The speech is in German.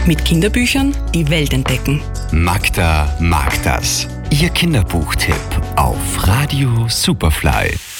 Mit Kinderbüchern die Welt entdecken. Magda mag das. Ihr Kinderbuchtipp auf Radio Superfly.